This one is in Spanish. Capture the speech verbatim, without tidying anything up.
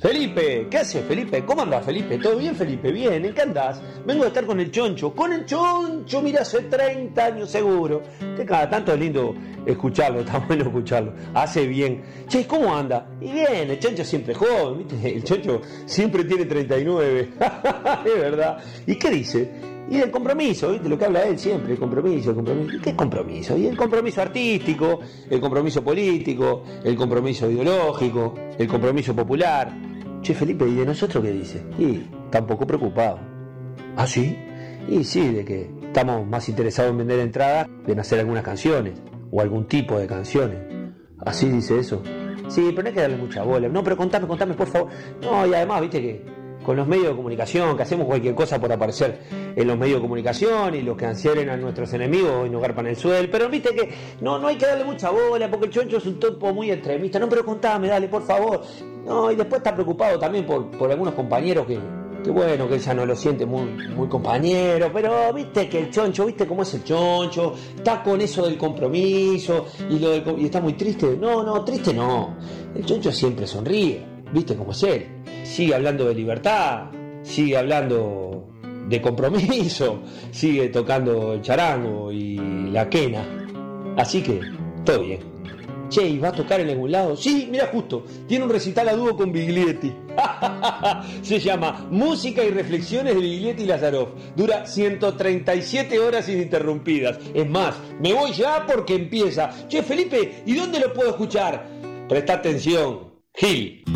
Felipe, ¿qué haces, Felipe? ¿Cómo andás, Felipe? ¿Todo bien, Felipe? Bien, ¿en qué andás? Vengo de estar con el Choncho. Con el Choncho, mira, hace treinta años seguro. Que cada tanto es lindo escucharlo, está bueno escucharlo. Hace bien. Che, ¿cómo anda? Y bien, el Choncho siempre es joven, ¿viste? El Choncho siempre tiene treinta y nueve. Es verdad. ¿Y qué dice? Y el compromiso, ¿viste? Lo que habla él siempre, el compromiso, el compromiso. ¿Y qué compromiso? Y el compromiso artístico, el compromiso político, el compromiso ideológico, el compromiso popular. Che, Felipe, ¿y de nosotros qué dice? Y tampoco preocupado. ¿Ah, sí? Y sí, de que estamos más interesados en vender entradas que en hacer algunas canciones, o algún tipo de canciones. ¿Así dice eso? Sí, pero no hay que darle mucha bola. No, pero contame, contame, por favor. No, y además, viste que con los medios de comunicación, que hacemos cualquier cosa por aparecer en los medios de comunicación, y los que ansieran a nuestros enemigos y nos garpan el suelo, pero viste que no, no hay que darle mucha bola, porque el Choncho es un tipo muy extremista. No, pero contame, dale, por favor. No, y después está preocupado también por, por algunos compañeros que, que bueno, que él ya no lo siente muy, muy compañero, pero viste que el Choncho, viste cómo es el Choncho, está con eso del compromiso, y, lo del, y está muy triste. No, no, triste no. El Choncho siempre sonríe, viste cómo es él. Sigue hablando de libertad, sigue hablando de compromiso, sigue tocando el charango y la quena. Así que, todo bien. Che, ¿y va a tocar en algún lado? Sí, mira, justo, tiene un recital a dúo con Biglietti. Se llama Música y Reflexiones de Biglietti y Lazaroff. Dura ciento treinta y siete horas ininterrumpidas. Es más, me voy ya porque empieza. Che, Felipe, ¿y dónde lo puedo escuchar? Presta atención, Gil.